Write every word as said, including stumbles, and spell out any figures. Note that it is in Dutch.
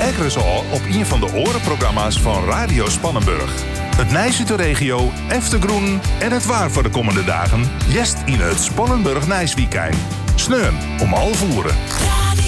kijken ze al op een van de orenprogramma's van Radio Spannenburg. Het nijs uit de regio, Eftergroen en het waar voor de komende dagen. Jest in het Spannenburg Nijsweekend. Sneun om half uren.